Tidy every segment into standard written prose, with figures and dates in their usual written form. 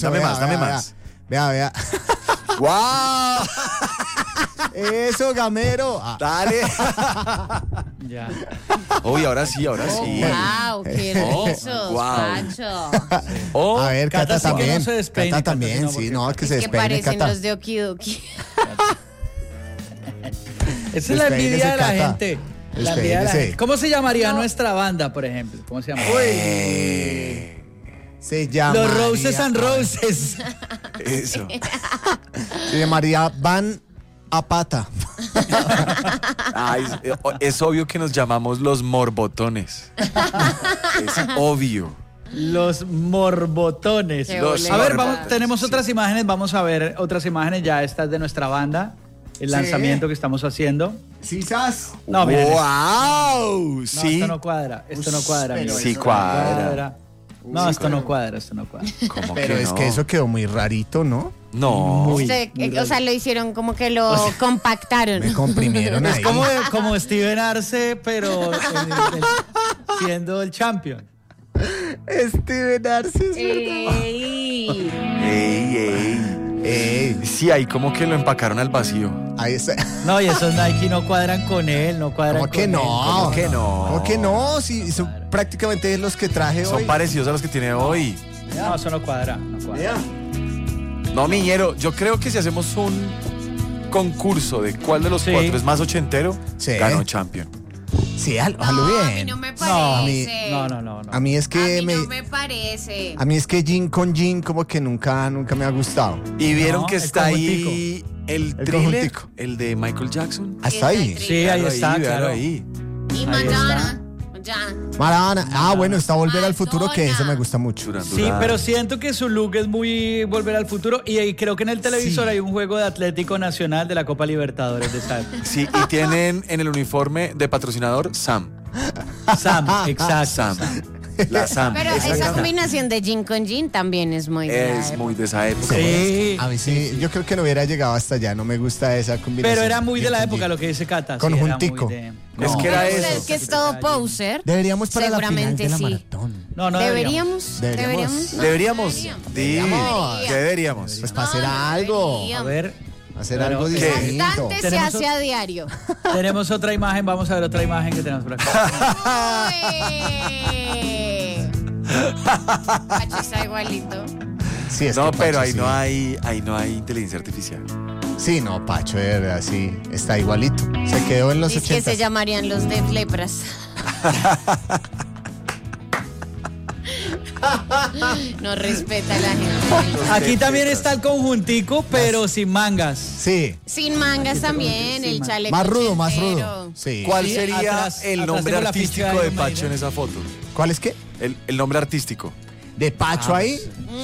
Dame vea, más, dame vea, más. Vea. ¡Guau! Eso, gamero. Ah, Dale. Ya. Uy, ahora sí. Wow, qué hermosos, Wow. Pacho. Oh, a ver, Cata Cata sí que también. no se despeine, Cata Cata también, no, sí, porque- no, que se Es que despeine, parecen Cata. los de Okidoki. Esa es la Despéguese, envidia de la Cata. gente. La envidia de la Despéguese. gente. ¿Cómo se llamaría nuestra banda, por ejemplo? ¿Cómo se llama? Se llama. Los Roses and Roses. eso. Se llamaría Van a Pata. Ay, es obvio que nos llamamos los morbotones. Es obvio. Los morbotones. Qué Los A ver, morbotones, tenemos sí. otras imágenes. Vamos a ver otras imágenes. Ya estas de nuestra banda. El Sí. lanzamiento que estamos haciendo. ¿Sí, sas? No, miren. ¡Wow! No, Sí. esto no cuadra. Esto no cuadra. pero amigo, sí esto no cuadra. No, esto no cuadra. Esto no cuadra. ¿Cómo Pero que es no? que eso quedó muy rarito, ¿no? No. Muy. O sea, lo hicieron como que lo compactaron. Me comprimieron ahí. Es como Steven Arce, pero siendo el champion. Steven Arce, es Ey. Ey. Sí, ahí como que lo empacaron al vacío. Ahí está. No, y esos Nike no cuadran con él, no cuadran ¿Cómo con que él. no? ¿Cómo que no? ¿Cómo que no? Si son prácticamente los que traje Son hoy. parecidos a los que tiene hoy. No, eso no cuadra, no cuadra. No, Miñero, yo creo que si hacemos un concurso de cuál de los Sí. cuatro es más ochentero, Sí. ganó Champion. Sí, hazlo No, a mí bien. no me No, a mí- parece. No. A mí es que A mí no me parece. a mí es que Jean con Jean como que nunca me ha gustado. Y vieron No, que el está ahí el El thriller, conjuntico. el de Michael Jackson. Hasta ahí. Sí, Sí, ahí Véalo está, véalo claro. ahí. Y Ahí Madonna. Maradona. Ah, bueno, está Volver al Futuro, que Madonna. eso me gusta mucho. Duran, Sí, duran. pero siento que su look es muy Volver al Futuro y ahí creo que en el televisor Sí. hay un juego de Atlético Nacional de la Copa Libertadores de esa época. Sí, y tienen en el uniforme de patrocinador Sam. Sam, exacto. Sam. La Sam. Pero esa Exacto. combinación de jean con jean también es muy de la Es época. muy de esa época. Sí. A mí sí, yo creo que no hubiera llegado hasta allá, no me gusta esa combinación. Pero era muy de Jean la con época Jean. lo que dice Cata. sí, Conjuntico. era muy de- Es que era Pero eso. usted que es todo poser. Deberíamos para la final Seguramente de la sí. maratón. No, Deberíamos. Deberíamos. No, Deberíamos. deberíamos. Di, ¿qué deberíamos? Pues para No, hacer no algo. deberíamos. A ver, Hacer Pero, algo ¿qué? distinto. Bastante se Tenemos hace a diario. tenemos otra imagen. Vamos a ver otra imagen que tenemos por acá. Pacho está igualito. Sí, es No, que pero Pacho, ahí no hay inteligencia artificial. Sí, no, Pacho, de verdad, sí, está igualito. Se quedó en los Dice que 80. se llamarían los Def Lepras. No respeta a la gente. Aquí también está el conjuntico, pero sin mangas. Sí, Sin mangas también, el chaleco. más rudo, más ochentero. rudo. Sí. ¿Cuál Sí, sería atrás- el atrás nombre tengo la ficha artístico de de Pacho en Mayra. esa foto? ¿Cuál es qué? El nombre artístico. ¿De Pacho ahí?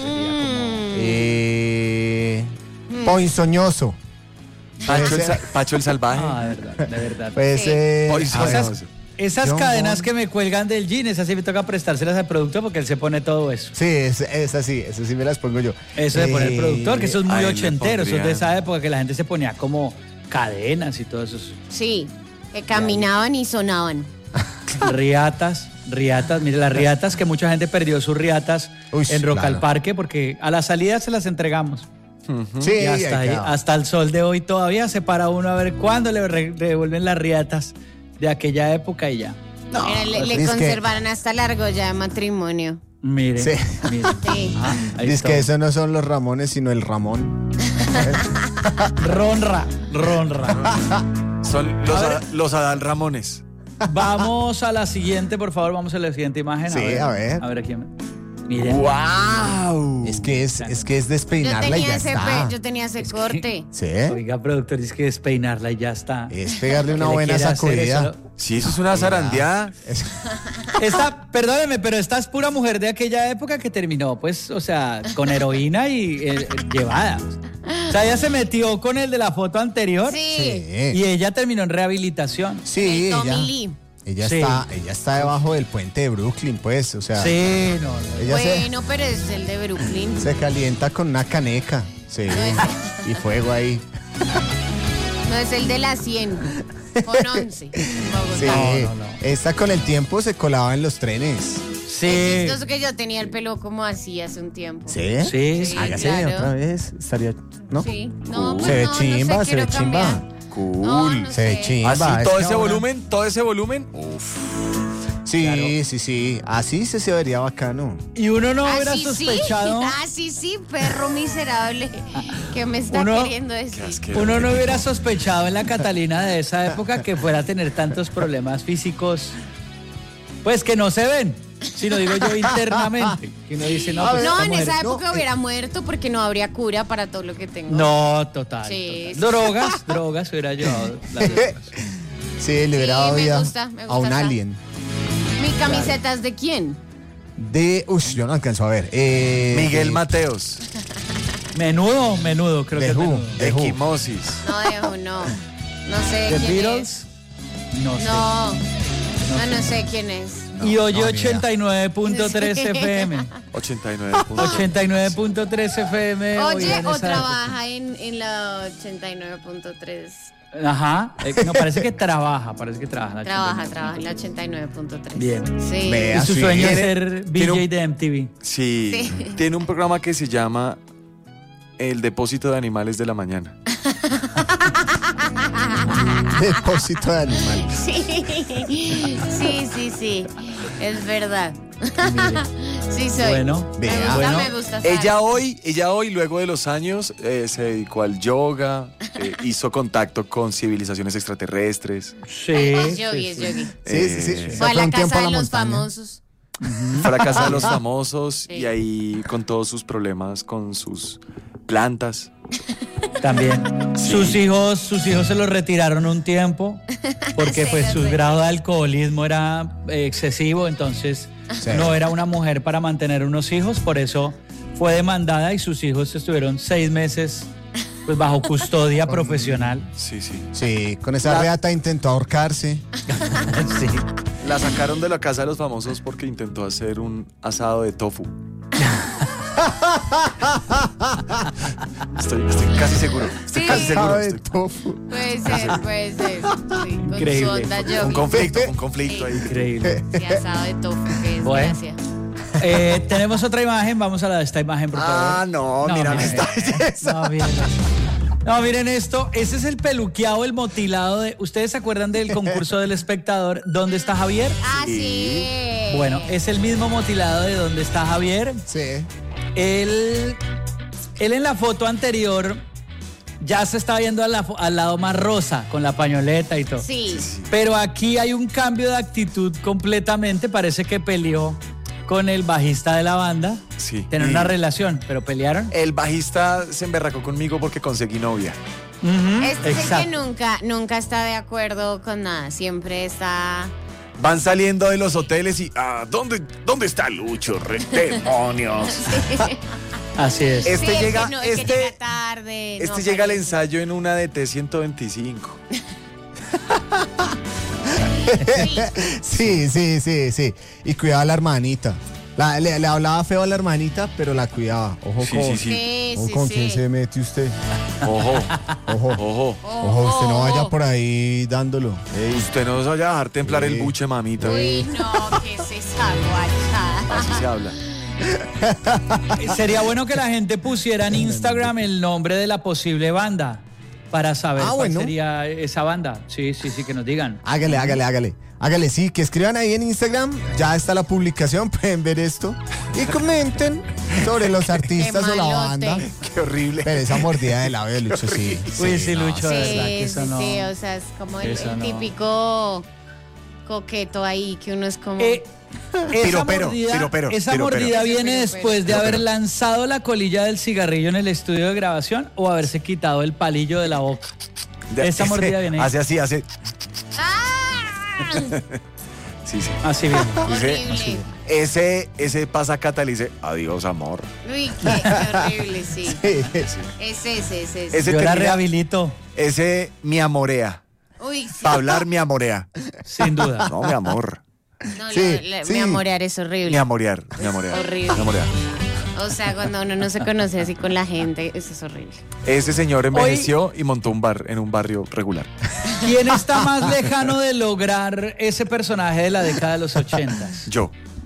Mm. Ponzoñoso. Pacho el salvaje. Ah, de verdad, de verdad. Pues, Sí. Ponzoñoso. Esas John cadenas Bon. que me cuelgan del jean, esas sí me toca prestárselas al productor porque él se pone todo eso. sí, es así, eso sí me las pongo yo. Eso de poner el productor, que eso es muy ahí le ochentero, eso es de pondría- esa época que la gente se ponía como cadenas y todo eso. Sí, que caminaban y sonaban. Riatas, mire, las riatas que mucha gente perdió sus riatas Uy, en Rock al claro. Parque porque a la salida se las entregamos. Sí, Y hasta, ahí ahí, quedaba. hasta el sol de hoy todavía se para uno a ver cuándo le devuelven las riatas de aquella época y ya. Mira, le es que- conservaron hasta la argolla de matrimonio. Mire, Sí. mire. Sí. Ah, ahí Dice que está. eso no son los Ramones, sino el Ramón. Ronra. Son los Adal Ramones. Vamos a la siguiente, por favor, vamos a la siguiente imagen. Sí, a ver. A ver aquí. Miren. ¡Wow! Es que es despeinarla y ya está. Yo tenía ese corte. Sí, Oiga, productor, dice que despeinarla y ya está. es pegarle una ¿Qué le buena quiere hacer sacudida. eso? Sí, eso es una zarandeada. Perdóneme, pero esta es pura mujer de aquella época que terminó, pues, o sea, con heroína y llevada. O sea, ella se metió con el de la foto anterior Sí. y ella terminó en rehabilitación. Sí, El Tommy ella, Lee. ella Sí. ella está debajo del puente de Brooklyn, pues, o sea, Sí, no. ella Bueno, pero es el de Brooklyn. se calienta con una caneca, sí, y fuego ahí. No es el de la 100. Con 11. en Sí, Bogotá. No. esta con el tiempo se colaba en los trenes. Sí. Es chistoso que yo tenía el pelo como así hace un tiempo. ¿Sí? Sí, Sí. Hágase claro. otra vez. Estaría, ¿no? Sí. No, pues Se ve no, chimba, no sé, se ve quiero chimba. cambiar. Cool. No Se ve sé. chimba. Así, es todo que ese ahora- volumen. Uf. Sí, Claro. sí. Así se vería bacano. Y uno no hubiera Así sospechado. sí, perro miserable. ¿Qué me está Uno- queriendo decir? Uno no hubiera sospechado en la Catalina de esa época que fuera a tener tantos problemas físicos, pues que no se ven, sino digo yo internamente. Que uno dice, no, pues No, esta en mujer- esa época hubiera muerto porque no habría cura para todo lo que tengo. No, total. Sí, total. Drogas hubiera llevado las drogas. Sí, le hubiera dado me vida gusta a un esa. alien. ¿Mi camiseta es de quién? Yo no alcanzo a ver. Miguel Mateos. Menudo, creo The que es Who. menudo. The Who. Equimosis. No, dejo, no. No sé The quién Beatles, no es. sé. No sé quién es. Y oye no, ni idea. 89.3 Sí. FM. 89. 89.3 FM. Oye, oigan, o esa trabaja en la 89.3. época. Ajá. No, parece que trabaja. en la Trabaja 89. en la 89.3. Bien. Sí. Vea. Y su Sí. sueño es Tiene- ser tiene un- VJ de MTV. Sí, Sí. tiene un programa que se llama El Depósito de Animales de la Mañana. Depósito de animal. Sí. Es verdad. Sí soy. Bueno, Vea. bueno. Me gusta. Ella hoy, luego de los años, se dedicó al yoga, hizo contacto con civilizaciones extraterrestres, Sí. Es yogi. Sí. Eh, Se Fue a la un tiempo casa de la los montaña. famosos. fue a la casa de los famosos Sí. y ahí con todos sus problemas con sus plantas. También. Sí. Sus hijos se los retiraron un tiempo porque Sí, pues lo su sé. grado de alcoholismo era excesivo, entonces Sí. no era una mujer para mantener unos hijos, por eso fue demandada y sus hijos estuvieron 6 meses pues bajo custodia profesional. Sí. Sí, con esa reata intentó ahorcarse. Sí. La sacaron de la casa de los famosos porque intentó hacer un asado de tofu. Estoy casi seguro. Estoy Sí. casi seguro. Sabe Estoy- tofu. Puede ser. Sí, con Increíble. su onda yogi. un conflicto ahí. Increíble. Sí, asado de tofu, qué Bueno. desgracia. Tenemos otra imagen, vamos a esta imagen, por favor. Ah, no, mira miren esta esto. belleza. No, miren esto. No, miren esto. Ese es el peluqueado, el motilado de. ¿Ustedes se acuerdan del concurso del espectador? ¿Dónde está Javier? Ah, sí. Bueno, es el mismo motilado de ¿Dónde está Javier? Sí. Él en la foto anterior ya se está viendo al lado más rosa, con la pañoleta y todo. Sí. Pero aquí hay un cambio de actitud completamente. Parece que peleó con el bajista de la banda. Sí. Tener Y una relación, pero pelearon. el bajista se emberracó conmigo porque conseguí novia. Ujú, Este es el exacto. que nunca está de acuerdo con nada. Siempre está. Van saliendo de los hoteles y ¿dónde está Lucho? ¡Demonios! Así es. Este Sí, el llega- que no- el que este- llega tarde. Este no llega al aparece. ensayo en una DT 125. Sí. Y cuidaba a la hermanita. Le hablaba feo a la hermanita, pero la cuidaba. Ojo Sí, con, sí. Sí, ojo sí, con sí. quién se mete usted. Ojo, Ojo. ojo. Ojo, usted no vaya por ahí dándolo. Ey, Usted no se vaya a dejar templar Sí. el buche, mamita. Uy, no, ¿qué es esa guachada? Así se habla. Sería bueno que la gente pusiera en Instagram el nombre de la posible banda para saber cuál bueno. sería esa banda. Sí, que nos digan. Hágale, sí, que escriban ahí en Instagram. Ya está la publicación, pueden ver esto. Y comenten sobre los artistas o la malote. banda. Qué horrible. Pero esa mordida de labio de Lucho, sí. Uy, sí, no, Lucho, de verdad que eso no. Sí, o sea, es como el Eso no. típico coqueto ahí que uno es como. Esa Piropero, mordida viene Piropero. después de haber lanzado la colilla del cigarrillo en el estudio de grabación o haberse quitado el palillo de la boca. Esa mordida viene Hace así, hace. ¡Ah! Sí. así bien. Horrible. Ese pasacata le dice, adiós, amor. Uy, qué horrible, sí. Sí. Es ese. Ese Yo la termina- rehabilito, Ese mi amorea. Uy, sí. Para hablar mi amorea. sin duda. No, mi amor. No, Sí, sí. mi amorear es horrible. Mi amorear. Horrible. Mi amorear. O sea, cuando uno no se conoce así con la gente, eso es horrible. Ese señor envejeció y montó un bar en un barrio regular. ¿Quién está más lejano de lograr ese personaje de la década de los 80? Yo.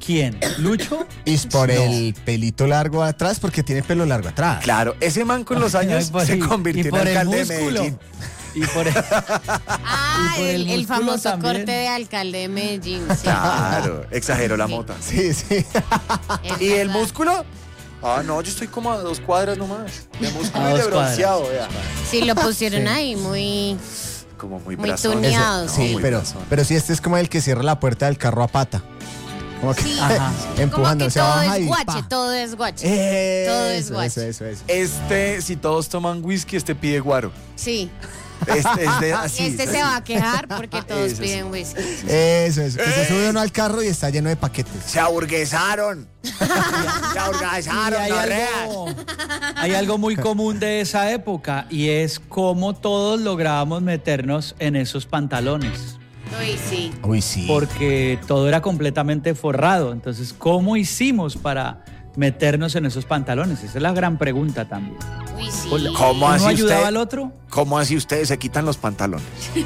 ¿Quién? ¿Lucho? Y es por el pelito largo atrás, porque tiene pelo largo atrás. Claro, ese man con los años se convirtió en alcalde de Medellín. Y por el, Ah, Y por el el músculo famoso también. corte de alcalde de Medellín. Sí. Claro, exageró la mota. Sí, sí. Es ¿Y el verdad. músculo? Ah, no, yo estoy como a 2 cuadras nomás. De músculo A y de 2 cuadras. bronceado, vea. Sí, lo pusieron Sí. ahí muy... Como muy Muy brazón. tuneado. No, Sí, muy pero brazón. sí, este es como el que cierra la puerta del carro a pata. Como que Sí. Ajá. empujando, Como que se todo baja es y guache, pa. todo es guache. Todo es Eso, guache. eso. Este, si todos toman whisky, este pide guaro. Sí. Este es de así. Este se va a quejar porque todos Eso sí. piden whisky. Eso. Que se sube uno al carro y está lleno de paquetes. Se aburguesaron. Se Y aburguesaron, hay, no hay algo muy común de esa época y es cómo todos lográbamos meternos en esos pantalones. Uy, sí. Uy, sí. Porque todo era completamente forrado. Entonces, ¿cómo hicimos para meternos en esos pantalones? Esa es la gran pregunta también. Uy, sí. ¿Cómo ¿Uno así ayudaba usted? al otro? ¿Cómo así ustedes se quitan los pantalones?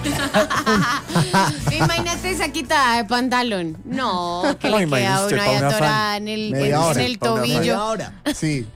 Imagínate esa quitada de pantalón. No, que No, le queda imagínese usted una pa' ahí una atorada fan. en el, Media hora, en el pa' una fan. tobillo. Ahora. Sí.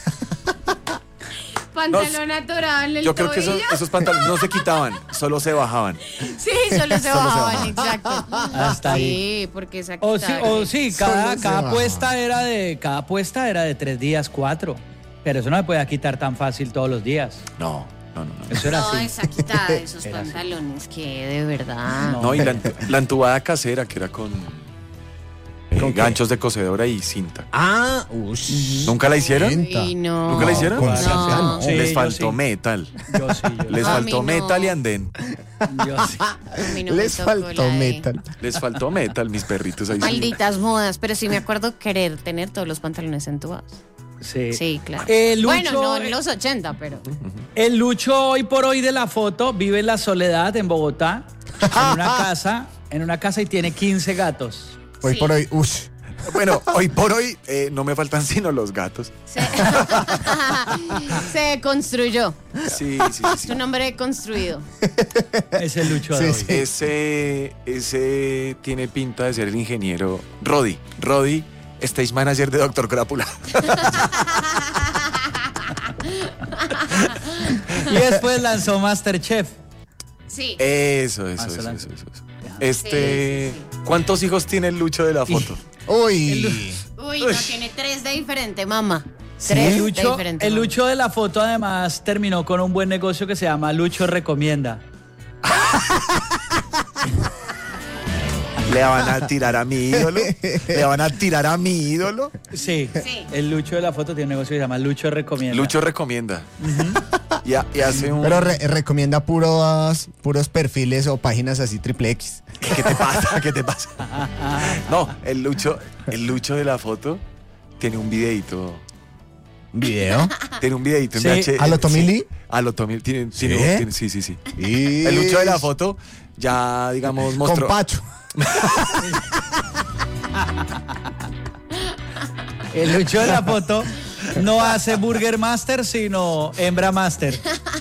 Pantalón atorado en el Yo creo que tobillo. esos pantalones no se quitaban, solo se bajaban. Sí, solo se bajaban, exacto. Hasta ahí. Sí, porque esa O quitada. sí, Solo cada se baja. puesta era de 3 días, 4. Pero eso no me podía quitar tan fácil todos los días. No. Eso era No, así. esa quitada de esos Era así. pantalones, que de verdad. No. No, y la entubada casera, que era con ¿Con qué? ganchos de cocedora y cinta. Ah, ush. ¿Nunca la hicieron? Uy, no. ¿Nunca la hicieron? Con No. cinta, no. Sí, Les yo faltó sí. metal. Yo sí, yo, Les A faltó mí no. metal y andén. yo sí. A mí no me Les tocó faltó la de- metal. Les faltó metal, mis perritos ahí. sí. Malditas modas, pero sí me acuerdo querer tener todos los pantalones entubados. Sí. Sí, claro. Lucho, Bueno, no en los 80, pero. El Lucho hoy por hoy de la foto vive en la soledad en Bogotá, en una casa y tiene 15 gatos. Hoy Sí. por hoy, ush. Bueno, hoy por hoy no me faltan sino los gatos. Se, se construyó. Sí, sí, sí. Su nombre construido. Es el Lucho de Sí, hoy. sí. Ese tiene pinta de ser el ingeniero Rodi. Rodi, stage manager de Doctor Crápula. Y después lanzó Masterchef. Sí. Eso. Ah, se lanzó. Este, Sí, sí, ¿cuántos hijos tiene el Lucho de la foto? Uy. Uy, no tiene 3 de diferente, mamá. Sí. 3 El de Lucho, diferente. el mamá. Lucho de la foto además terminó con un buen negocio que se llama Lucho Recomienda. ¿Le van a tirar a mi ídolo? ¿Le van a tirar a mi ídolo? Sí, Sí. el Lucho de la foto tiene un negocio que se llama Lucho Recomienda. Lucho recomienda. Y hace un... Pero recomienda puros perfiles o páginas así triple X. ¿Qué te pasa? ¿Qué te pasa? No, el Lucho de la foto tiene un videito. ¿Un video? Tiene un videito en Sí. VH. ¿A lo Tommy Lee? A lo Tommy. Sí. Sí. Y... El Lucho de la foto ya, digamos, mostró. Con Pacho. El Lucho de la foto no hace Burger Master, sino Hembra Master.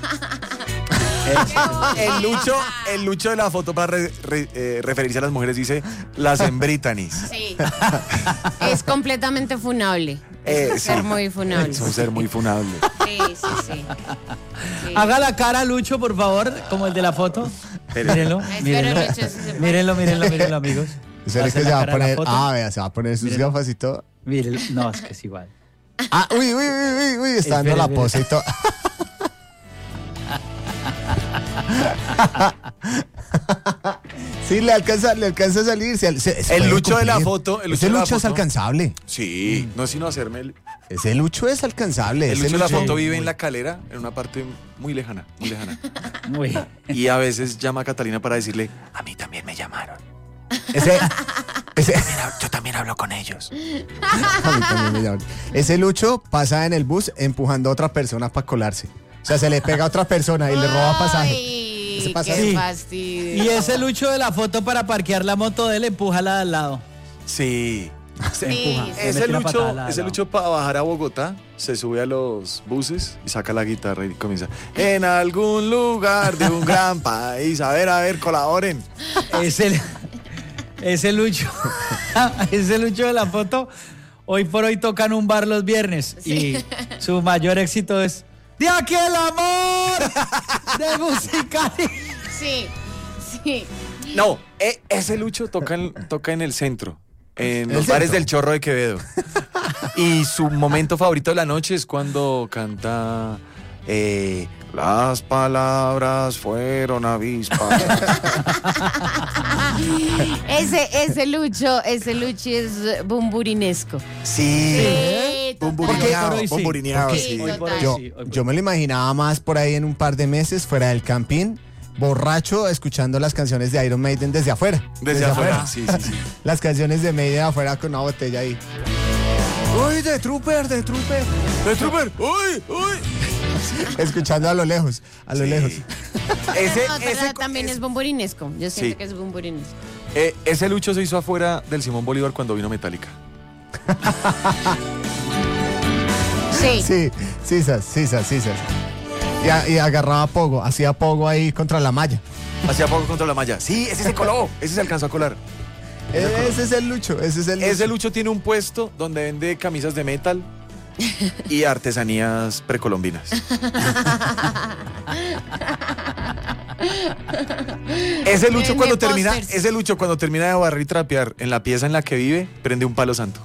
El Lucho de la foto, para referirse a las mujeres, dice las hembritanis. Sí. Es completamente funable. Es un Sí. ser muy funable. Es un ser muy funable. Sí. Sí. Haga la cara, Lucho, por favor, como el de la foto. Mírenlo, Espero, mírenlo. Lucho, si se puede. Mírenlo, amigos. Eso es Hace que se la va a cara de la poner. foto. Ah, vea, se va a poner sus Mírenlo. gafas y todo. Mírenlo. No, es que es igual. Ah, uy, está dando Espere, la espere. pose y todo. Sí, le alcanza a salir. El Lucho de la foto, el Lucho Ese de la Lucho es foto. alcanzable. Sí, no es sino hacerme el... Ese Lucho es alcanzable. El ese Lucho de la Lucho- foto vive en La Calera, en una parte muy lejana. Muy. Y a veces llama a Catalina para decirle, a mí también me llamaron. Ese, Yo también hablo con ellos. a mí también me llaman. Ese Lucho pasa en el bus empujando a otra persona para colarse. O sea, se le pega a otra persona y le roba pasaje. Ay, Ese pasa qué así. fastidio. Y ese Lucho de la foto para parquear la moto de él, empújala de al lado. Sí. Sí, Empuja. sí. Le mete una patada al lado. Ese Lucho para bajar a Bogotá se sube a los buses y saca la guitarra y comienza. En algún lugar de un gran país. A ver, colaboren. Ese Lucho Ese Lucho de la foto, hoy por hoy toca en un bar los viernes y su mayor éxito es ¡De aquí el amor! ¡De Musicali! Sí, sí. No, ese Lucho toca en el centro, en ¿El los bares centro? del Chorro de Quevedo. Y su momento favorito de la noche es cuando canta las palabras fueron avispas. Ese Lucho es bumburinesco. Sí. total. Bumburineado, Hoy sí. bumburineado, Sí, sí. total. Yo, sí, hoy por yo me lo imaginaba más por ahí en un par de meses, fuera del campín, borracho, escuchando las canciones de Iron Maiden desde afuera. Desde afuera, sí, sí, sí. Las canciones de Maiden afuera con una botella ahí. ¡Uy, de Trooper, de Trooper! ¡El Trooper! ¡Uy, uy! Escuchando a lo lejos, a lo lejos. Pero también es bumburinesco. Yo siento Sí. que es bumburinesco. Ese Lucho se hizo afuera del Simón Bolívar cuando vino Metallica. Sí. Sí, sisas. Y agarraba pogo, hacía pogo ahí contra la malla. Hacía poco contra la malla. Sí, ese se coló. Ese se alcanzó a colar. Ese es el Lucho, ese es el Lucho. Ese Lucho tiene un puesto donde vende camisas de metal y artesanías precolombinas. Ese Lucho cuando termina de barrer y trapear en la pieza en la que vive, prende un palo santo.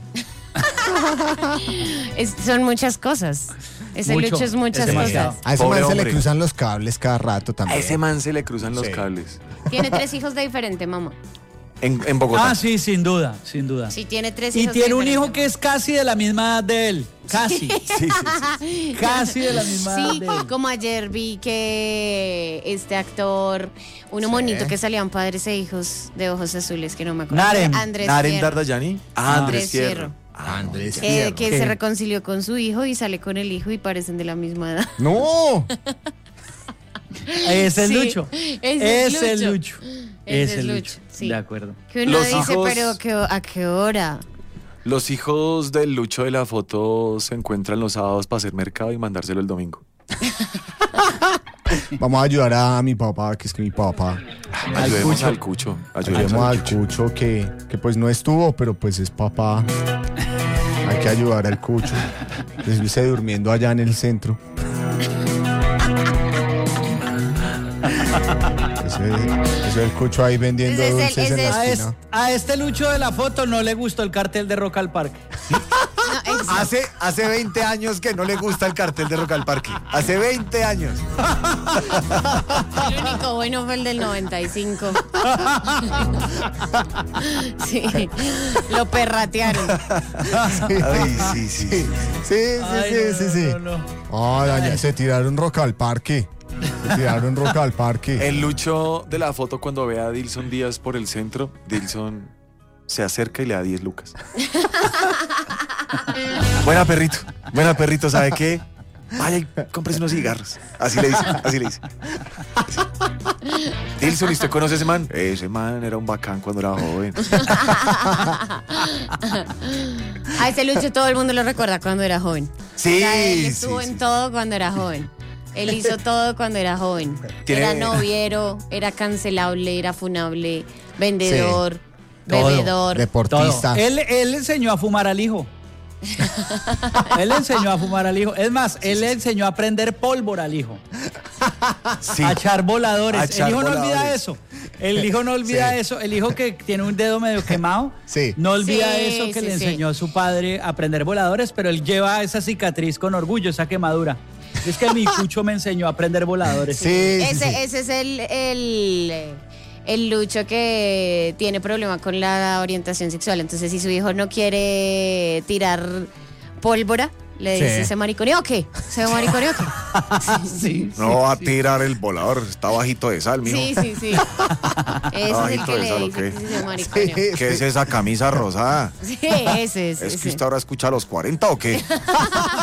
Son muchas cosas. Ese Mucho, Lucho es muchas es demasiado. cosas. A ese Pobre man se le hombre. cruzan los cables cada rato A también. ese man se le cruzan los Sí. cables. Tiene 3 hijos de diferente mamá. En Bogotá. Ah, sí, sin duda, sin duda. Sí, tiene 3 Y hijos de tiene un diferente hijo que es casi de la misma edad de él. Casi. Sí, sí, sí. Casi de la misma edad Sí, de él. como ayer vi que este actor, uno monito que salían padres e hijos de ojos azules, que no me acuerdo. Narem. Andrés Naren Fierro, Dardayani. Ah, Andrés Fierro. Andrés que Fierro. que Sí. se reconcilió con su hijo y sale con el hijo y parecen de la misma edad. ¡No! Es el Sí, Lucho. ese es Es el Lucho. Lucho. Ese Es es el Lucho, Lucho. sí. De acuerdo. Que uno Los dice, hijos- pero ¿a qué hora? Los hijos del Lucho de la foto se encuentran los sábados para hacer mercado y mandárselo el domingo. Vamos a ayudar a mi papá, que es que mi papá. Ayudemos Cucho. al Cucho. Ayudemos Ayudemos al al Cucho. Cucho que pues no estuvo, pero pues es papá. Hay que ayudar al Cucho. Desde durmiendo allá en el centro. Ese es el Cucho ahí vendiendo Ese es el- dulces en ese la es- esquina. A este Lucho de la foto no le gustó el cartel de Rock al Parque. No, Hace 20 años que no le gusta el cartel de Rock al Parque. Hace 20 años. el único bueno fue el del 95. Sí, lo perratearon. Ay, sí, sí. Sí. Ah, daña, se tiraron roca al parque. Se tiraron roca al parque. El Lucho de la foto cuando ve a Dilson Díaz por el centro, Dilson se acerca y le da 10 lucas. Buena perrito, ¿sabe qué? Vaya y cómprese unos cigarros. Así le dice. Sí. Dilson, ¿y usted conoce a ese man? Ese man era un bacán cuando era joven. A ese Lucho todo el mundo lo recuerda cuando era joven. Sí, O sea, él sí, estuvo sí. en todo cuando era joven. Él hizo todo cuando era joven. Tiene- Era noviero, era cancelable, era funable, vendedor, Todo. bebedor. Deportista. Todo. Él enseñó a fumar al hijo. Él le enseñó a fumar al hijo. Es más, él le enseñó a prender pólvora al hijo. Sí. A echar voladores. A echar el hijo no olvida voladores. eso. El hijo no olvida Sí. eso. El hijo que tiene un dedo medio quemado, Sí. no olvida Sí, eso que sí, le sí. enseñó su padre a prender voladores, pero él lleva esa cicatriz con orgullo, esa quemadura. Es que mi Cucho me enseñó a prender voladores. Sí, Ese es el Lucho que tiene problema con la orientación sexual. Entonces, si su hijo no quiere tirar pólvora, le Sí. dice, ¿se mariconeó o qué? ¿Se mariconeó o qué? Sí, No va a tirar el volador, está bajito de sal, mijo. Sí. Ese es el que le ¿o dice qué? que se mariconeó. ¿Qué es esa camisa rosada? Sí, ese es. ¿Es que ese. usted ahora escucha a los 40 o qué?